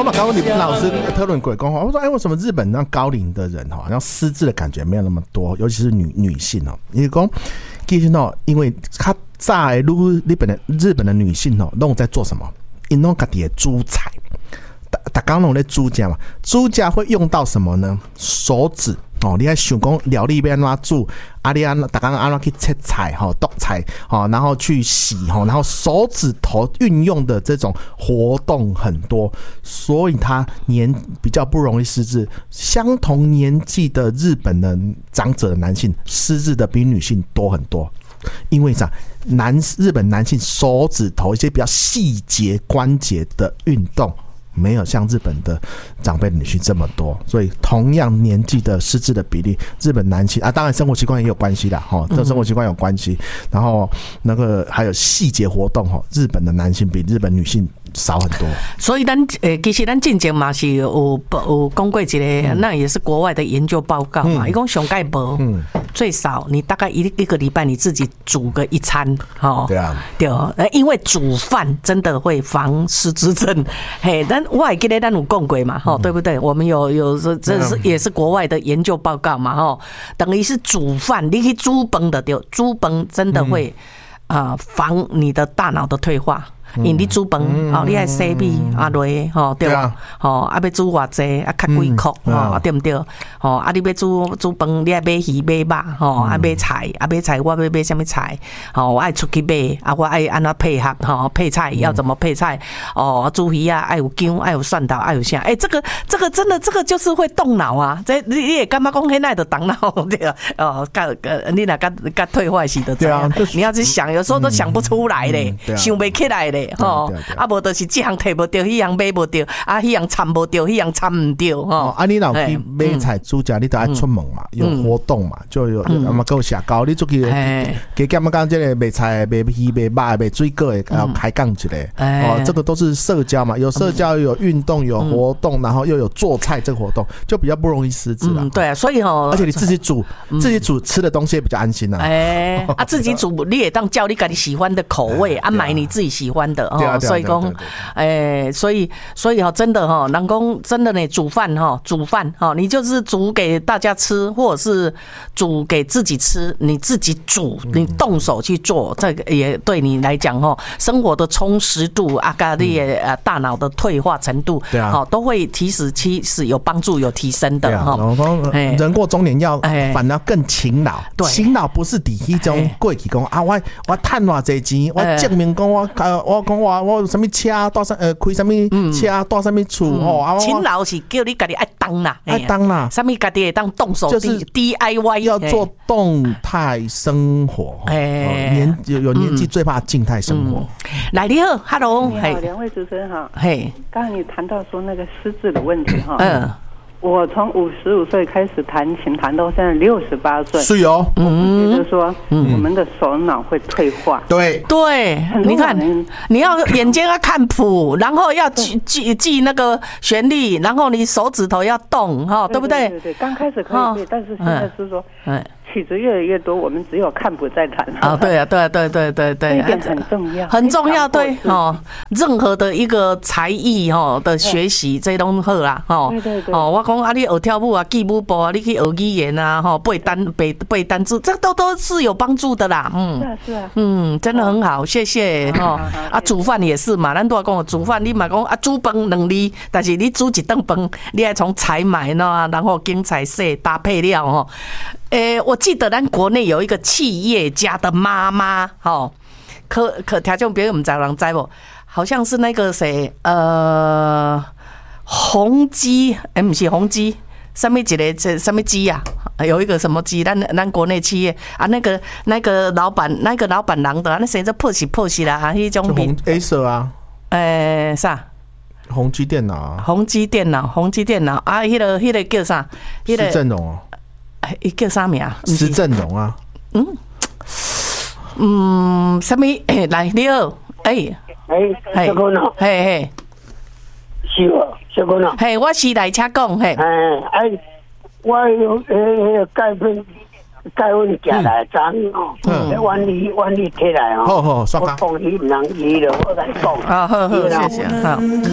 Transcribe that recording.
嘛刚刚你老师特论鬼公话，我说为什么日本让高龄的人好像失智的感觉没有那么多，尤其是女性哦，因为讲其实哦，因为他在日本的女性哦，弄在做什么？因弄家己的煮菜。大家拢在煮家嘛，煮家会用到什么呢？手指哦，你在想讲料理要安怎煮，大家安怎去切菜剁菜然后去洗然后手指头运用的这种活动很多，所以他比较不容易失智。相同年纪的日本的长者的男性失智的比女性多很多。因为啥？日本男性手指头一些比较细节关节的运动。没有像日本的长辈女性这么多，所以同样年纪的失智的比例，日本男性当然生活习惯也有关系啦，跟生活习惯有关系。然后那个还有细节活动，日本的男性比日本女性少很多。 所以其实咱之前嘛是有讲过一个，那也是国外的研究报告嘛，一共上盖无，最少你大概一个礼拜你自己煮个一餐， 对啊， 对，因为煮饭真的会防失智症，嘿，但我还记得咱有讲过嘛，对不对？我们有这是也是国外的研究报告嘛，等于是煮饭，你去煮饭的对，煮饭真的会防你的大脑的退化。因你煮饭，你爱洗米落，对吧？要煮偌济，较几克，对不对？你要煮饭，你爱买鱼买肉，买菜，我要买什么菜？我爱出去买，我爱安怎配合？配菜要怎么配菜？煮鱼爱有姜，爱有蒜头，爱有啥？这个真的，这个就是会动脑啊！你也干嘛讲现在的动脑对你若甲退化时的这样，你要去想，有时候都想不出来嘞，想不起来嘞。无就是这样摕不到，那样买不到，那样参不到，那样参唔到。 你老去买菜煮家，你都爱出门嘛，有活动嘛，就有够下高，你出去给干嘛讲这个卖菜、卖鱼、卖肉、卖水果的，要开杠之类。这个都是社交嘛，有社交，有运动，有活动，然后又有做菜这个活动，就比较不容易失智了。 对啊，所以而且你自己煮吃的东西也比较安心啊。 自己煮你也当叫你自己喜欢的口味，买你自己喜欢的。所以讲，所以真的人讲真的呢，煮饭你就是煮给大家吃，或者是煮给自己吃，你自己煮，你动手去做，这个也对你来讲生活的充实度跟你的大脑的退化程度，都会其实有帮助，有提升的人过中年要反而更勤劳，勤劳不是第一种过去讲我赚偌济钱，我证明讲我有什么车多少开什么车多什么厝勤劳是叫你家己爱当啦，什么家己会当动手， 就是 DIY 要做动态生活。有年纪最怕静态生活。 来，你好 ，Hello， 你好，两位主持人好。刚刚你谈到说那个失智的问题我从55岁开始弹琴，弹到现在68岁。 是哦， 觉得说我们的手脑会退化。 对， 你看，你要眼睛要看谱，然后要记那个旋律，然后你手指头要动，对不对？ 对，刚开始可以，但是现在是说。曲子越来越多，我们只有看谱在弹。 对， 这一点很重要， 很重要。对任何的一个才艺的学习，这都好啦。 对。 我讲你学跳舞啊，记舞步啊，你去学语言啊，背单字，这都是有帮助的啦。 是啊。 真的很好，谢谢煮饭也是嘛，咱都讲煮饭，你嘛讲煮饭2字，但是你煮一顿饭，你要从采买呢，然后经采洗搭配料我记得咱国内有一个企业家的妈妈，可听众朋友唔知人知不？好像是那个谁，宏基，不是宏基，什么基啊？有一个什么基？咱国内企业那个老板人的，那谁在破洗啦？那种名 Acer 啊？ 啥？ 宏基电脑啊？ 宏基电脑啊，那个叫啥？ 施正荣哦。 叫啥名？ 施正荣啊。 什么？来，你好， 小哥喏， 是哦，小哥喏，我是来车讲， 我有盖阮家来装碗里摕来好， 我讲伊唔能移了，我来讲。 好，谢谢，好。